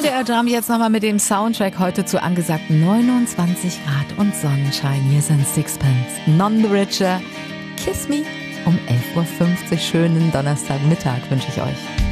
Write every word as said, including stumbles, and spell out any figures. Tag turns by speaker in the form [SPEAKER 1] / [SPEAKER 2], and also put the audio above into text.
[SPEAKER 1] D R Jam jetzt nochmal mit dem Soundtrack heute zu angesagten neunundzwanzig Grad und Sonnenschein. Hier sind Sixpence, None the Richer, Kiss Me um elf Uhr fünfzig. Schönen Donnerstagmittag wünsche ich euch.